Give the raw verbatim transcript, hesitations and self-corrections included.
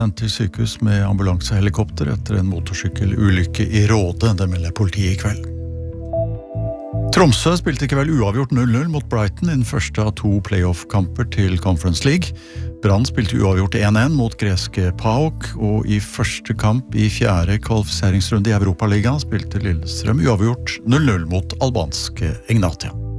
Sendt til sykehus med ambulansehelikopter etter en motorsykkelulykke i Råde, det melder politiet i kveld. Tromsø spilte i kveld uavgjort null null mot Brighton i den første av to playoff-kamper til Conference League. Brann spilte uavgjort én én mot greske PAOK, og i første kamp i fjerde kvalifiseringsrunde i Europaligaen spilte Lillestrøm uavgjort null null mot albanske Egnatia.